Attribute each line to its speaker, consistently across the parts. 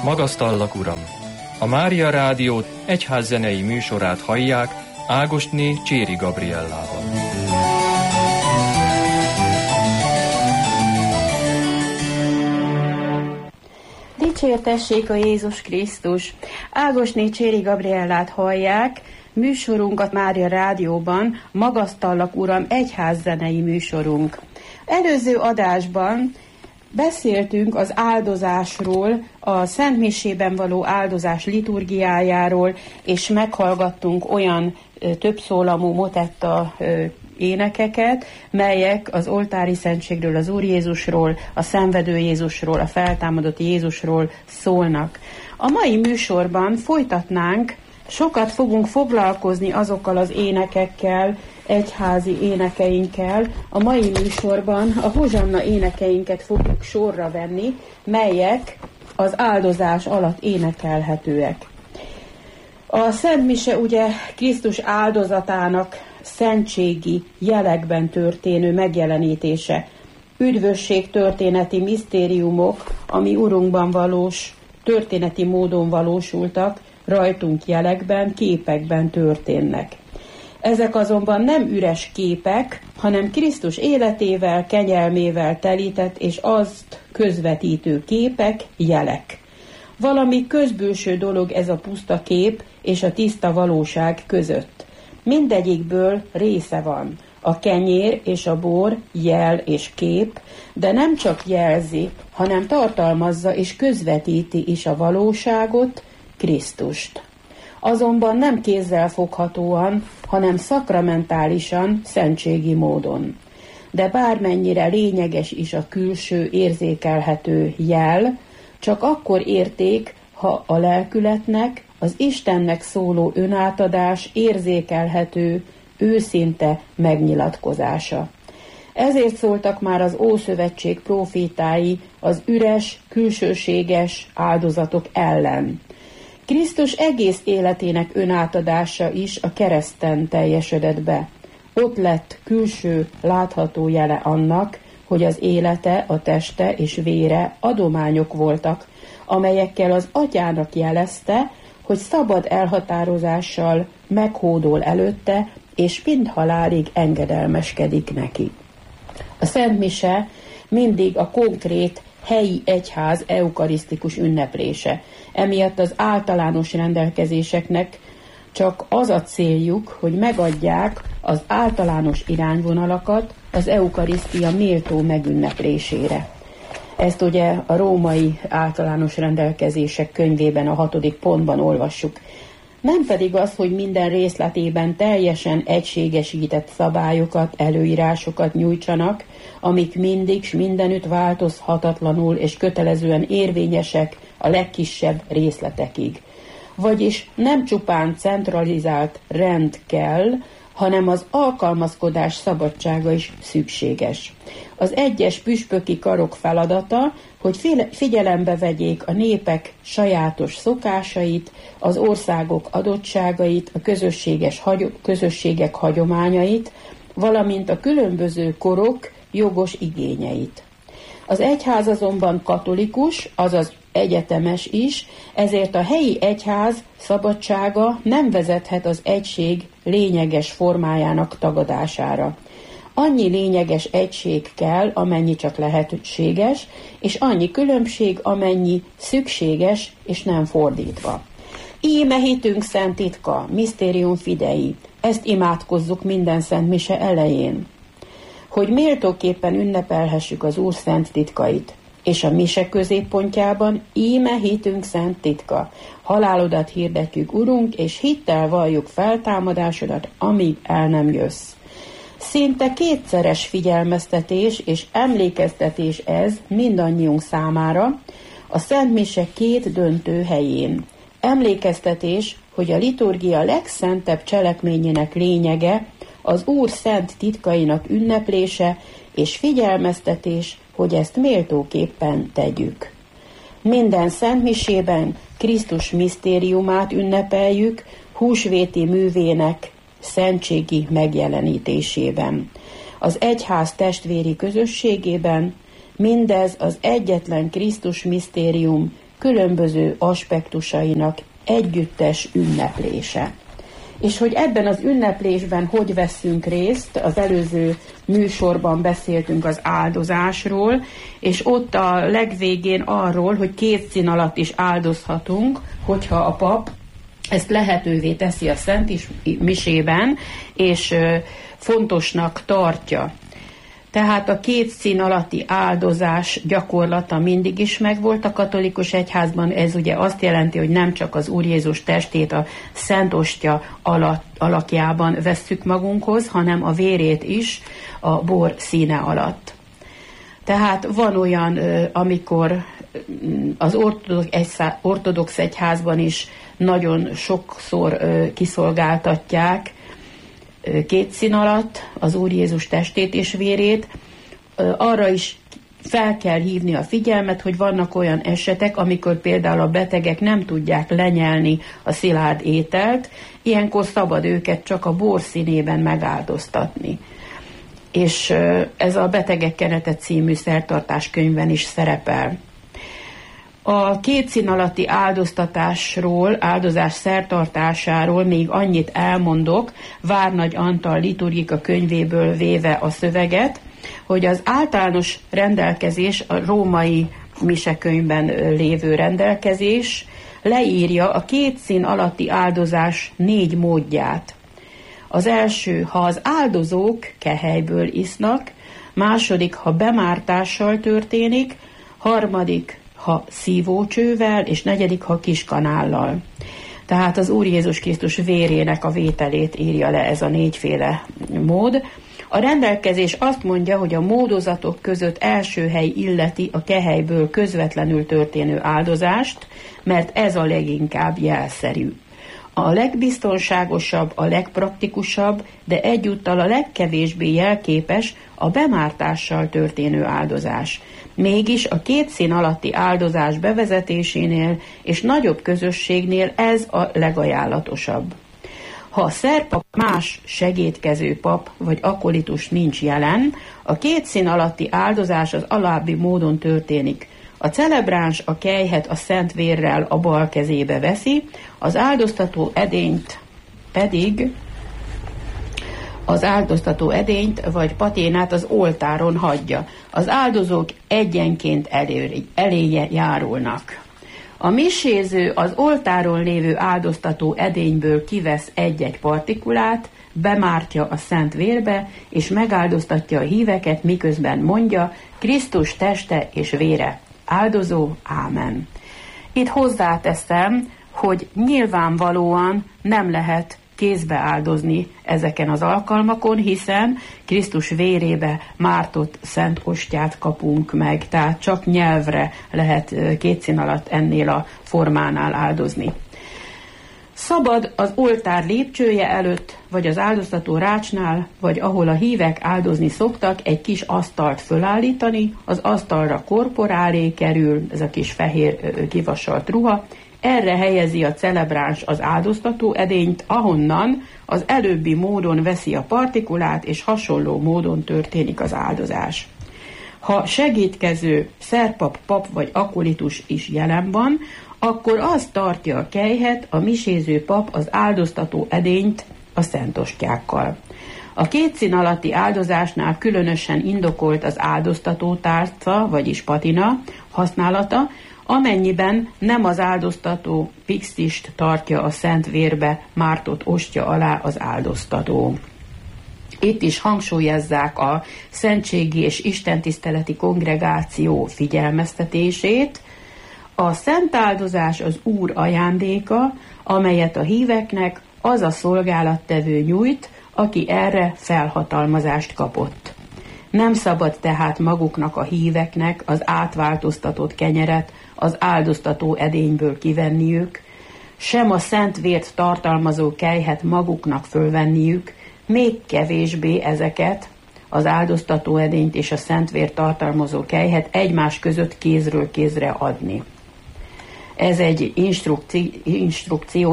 Speaker 1: Magasztallak, Uram! A Mária Rádió egyházzenei műsorát hallják Ágosné Cséri Gabriellával.
Speaker 2: Dicsértessék a Jézus Krisztus! Ágosné Cséri Gabriellát hallják, műsorunkat Mária Rádióban, Magasztallak, Uram, egyházzenei műsorunk. Előző adásban beszéltünk az áldozásról, a szentmisében való áldozás liturgiájáról, és meghallgattunk olyan többszólamú motetta énekeket, melyek az oltári szentségről, az Úr Jézusról, a szenvedő Jézusról, a feltámadott Jézusról szólnak. A mai műsorban folytatnánk, sokat fogunk foglalkozni azokkal az énekekkel, egyházi énekeinkkel. A mai műsorban a hozsanna énekeinket fogjuk sorra venni, melyek az áldozás alatt énekelhetőek. A Szent Mise ugye Krisztus áldozatának szentségi jelekben történő megjelenítése. Üdvösség történeti misztériumok, ami Urunkban valós, történeti módon valósultak, rajtunk jelekben, képekben történnek. Ezek azonban nem üres képek, hanem Krisztus életével, kegyelmével telített és azt közvetítő képek, jelek. Valami közbülső dolog ez a puszta kép és a tiszta valóság között. Mindegyikből része van. A kenyér és a bor jel és kép, de nem csak jelzi, hanem tartalmazza és közvetíti is a valóságot, Krisztust. Azonban nem kézzel foghatóan, hanem szakramentálisan, szentségi módon. De bármennyire lényeges is a külső érzékelhető jel, csak akkor érték, ha a lelkületnek, az Istennek szóló önátadás érzékelhető, őszinte megnyilatkozása. Ezért szóltak már az Ószövetség prófétái az üres, külsőséges áldozatok ellen. Krisztus egész életének önátadása is a kereszten teljesedett be. Ott lett külső, látható jele annak, hogy az élete, a teste és vére adományok voltak, amelyekkel az Atyának jelezte, hogy szabad elhatározással meghódol előtte, és mindhalálig engedelmeskedik neki. A Szent Mise mindig a konkrét helyi egyház eukarisztikus ünneplése. Emiatt az általános rendelkezéseknek csak az a céljuk, hogy megadják az általános irányvonalakat az eukarisztia méltó megünneplésére. Ezt ugye a római általános rendelkezések könyvében a 6. pontban olvassuk. Nem pedig az, hogy minden részletében teljesen egységesített szabályokat, előírásokat nyújtsanak, amik mindig s mindenütt változhatatlanul és kötelezően érvényesek a legkisebb részletekig. Vagyis nem csupán centralizált rend kell, hanem az alkalmazkodás szabadsága is szükséges. Az egyes püspöki karok feladata, hogy figyelembe vegyék a népek sajátos szokásait, az országok adottságait, a közösségek hagyományait, valamint a különböző korok jogos igényeit. Az egyház azonban katolikus, azaz egyetemes is, ezért a helyi egyház szabadsága nem vezethet az egység lényeges formájának tagadására. Annyi lényeges egység kell, amennyi csak lehetséges, és annyi különbség, amennyi szükséges, és nem fordítva. Íme hitünk szent titka, Mysterium Fidei, ezt imádkozzuk minden Szent Mise elején, hogy méltóképpen ünnepelhessük az Úr szent titkait, és a mise középpontjában íme hitünk szent titka, halálodat hirdetjük, Urunk, és hittel valljuk feltámadásodat, amíg el nem jössz. Szinte kétszeres figyelmeztetés és emlékeztetés ez mindannyiunk számára a Szent Mise két döntő helyén. Emlékeztetés, hogy a liturgia legszentebb cselekményének lényege az Úr szent titkainak ünneplése, és figyelmeztetés, hogy ezt méltóképpen tegyük. Minden Szent Misében Krisztus misztériumát ünnepeljük, húsvéti művének szentségi megjelenítésében. Az egyház testvéri közösségében mindez az egyetlen Krisztus misztérium különböző aspektusainak együttes ünneplése. És hogy ebben az ünneplésben hogy veszünk részt, az előző műsorban beszéltünk az áldozásról, és ott a legvégén arról, hogy 2 szín alatt is áldozhatunk, hogyha a pap ezt lehetővé teszi a Szent Misében, és fontosnak tartja. Tehát a 2 szín alatti áldozás gyakorlata mindig is megvolt a katolikus egyházban. Ez ugye azt jelenti, hogy nem csak az Úr Jézus testét a Szent Ostya alakjában vesszük magunkhoz, hanem a vérét is a bor színe alatt. Tehát van olyan, amikor az ortodox egyházban is nagyon sokszor kiszolgáltatják 2 szín alatt az Úr Jézus testét és vérét. Arra is fel kell hívni a figyelmet, hogy vannak olyan esetek, amikor például a betegek nem tudják lenyelni a szilárd ételt, ilyenkor szabad őket csak a bor színében megáldoztatni. És ez a Betegek Kenete című szertartás könyvben is szerepel. A 2 szín alatti áldoztatásról, áldozás szertartásáról még annyit elmondok, Várnagy Antal liturgika könyvéből véve a szöveget, hogy az általános rendelkezés, a római misekönyvben lévő rendelkezés leírja a 2 szín alatti áldozás 4 módját. Az első, ha az áldozók kehelyből isznak, második, ha bemártással történik, harmadik, ha szívócsővel, és negyedik, ha kiskanállal. Tehát az Úr Jézus Krisztus vérének a vételét írja le ez a 4 mód. A rendelkezés azt mondja, hogy a módozatok között első hely illeti a kehelyből közvetlenül történő áldozást, mert ez a leginkább jelszerű. A legbiztonságosabb, a legpraktikusabb, de egyúttal a legkevésbé jelképes a bemártással történő áldozás. Mégis a 2 szín alatti áldozás bevezetésénél és nagyobb közösségnél ez a legajánlatosabb. Ha a szerpap más segédkező pap vagy akolitus nincs jelen, a 2 szín alatti áldozás az alábbi módon történik. A celebráns a kelyhet a szent vérrel a bal kezébe veszi, az áldoztató edényt vagy paténát az oltáron hagyja. Az áldozók egyenként eléje járulnak. A miséző az oltáron lévő áldoztató edényből kivesz egy-egy partikulát, bemártja a szent vérbe, és megáldoztatja a híveket, miközben mondja: Krisztus teste és vére. Áldozó, ámen. Itt hozzáteszem, hogy nyilvánvalóan nem lehet kézbe áldozni ezeken az alkalmakon, hiszen Krisztus vérébe mártott szent ostját kapunk meg, tehát csak nyelvre lehet 2 szín alatt ennél a formánál áldozni. Szabad az oltár lépcsője előtt, vagy az áldoztató rácsnál, vagy ahol a hívek áldozni szoktak, egy kis asztalt fölállítani, az asztalra korporálé kerül, ez a kis fehér kivasalt ruha, erre helyezi a celebráns az áldoztató edényt, ahonnan az előbbi módon veszi a partikulát, és hasonló módon történik az áldozás. Ha segédkező szerpap, pap vagy akolitus is jelen van, akkor az tartja a kelyhet, a miséző pap az áldoztató edényt a szentostyákkal. A 2 szín alatti áldozásnál különösen indokolt az áldoztató tárca, vagyis patina használata, amennyiben nem az áldoztató pixist tartja a szent vérbe mártott ostya alá az áldoztató. Itt is hangsúlyozzák a szentségi és istentiszteleti kongregáció figyelmeztetését. A szent áldozás az Úr ajándéka, amelyet a híveknek az a szolgálattevő nyújt, aki erre felhatalmazást kapott. Nem szabad tehát maguknak, a híveknek az átváltoztatott kenyeret az áldoztató edényből kivenniük, sem a szent vért tartalmazó kelyhet maguknak fölvenniük, még kevésbé ezeket, az áldoztató edényt és a szent vért tartalmazó kelyhet egymás között kézről kézre adni. Ez egy instrukció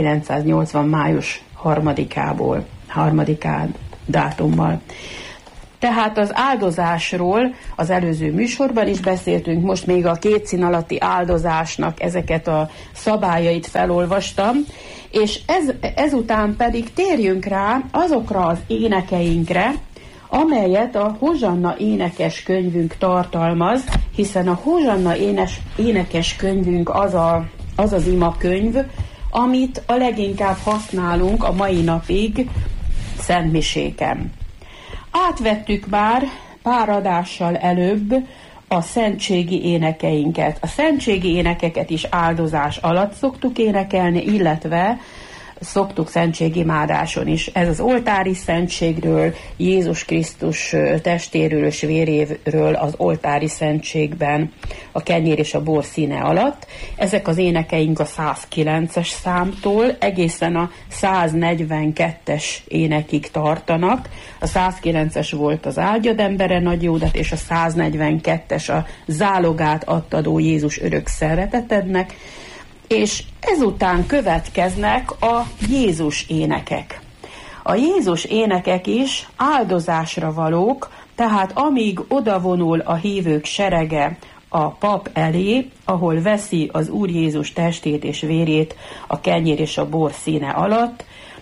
Speaker 2: 1980. május 3-án dátummal. Tehát az áldozásról az előző műsorban is beszéltünk, most még a két szín alatti áldozásnak ezeket a szabályait felolvastam, és ezután pedig térjünk rá azokra az énekeinkre, amelyet a Hozsanna énekes könyvünk tartalmaz, hiszen a Hozsanna énekes könyvünk az az imakönyv, amit a leginkább használunk a mai napig szentmiséken. Átvettük már pár adással előbb a szentségi énekeinket. A szentségi énekeket is áldozás alatt szoktuk énekelni, illetve szoktuk szentségimádáson is. Ez az oltári szentségről, Jézus Krisztus testéről és véréről az oltári szentségben, a kenyér és a bor színe alatt. Ezek az énekeink a 109-es számtól egészen a 142-es énekig tartanak. A 109-es volt az áldjad embere nagy jódat, és a 142-es a zálogát adtadó Jézus örök szeretetednek, és ezután következnek a Jézus énekek. A Jézus énekek is áldozásra valók, tehát amíg odavonul a hívők serege a pap elé, ahol veszi az Úr Jézus testét és vérét a kenyér és a bor színe alatt,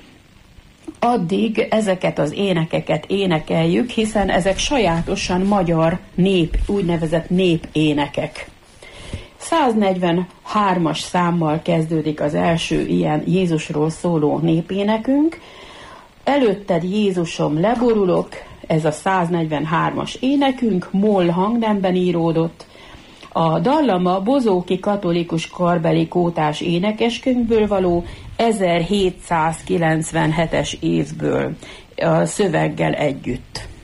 Speaker 2: addig ezeket az énekeket énekeljük, hiszen ezek sajátosan magyar úgynevezett népénekek. 143-as számmal kezdődik az első ilyen Jézusról szóló népénekünk. Előtted Jézusom leborulok, ez a 143-as énekünk, moll hangnemben íródott. A dallama Bozóki katolikus karbeli kótás énekeskönyvből való 1797-es évből, a szöveggel együtt.